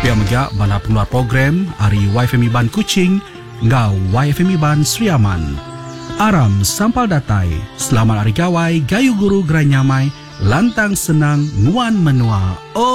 Pihak megak bala pengeluar program Ari YFM Iban Kuching ngau YFM Iban Sri Aman. Aram sampal datai, selamat hari gawai, gayu guru gerai nyamai, lantang senang, nuan menua.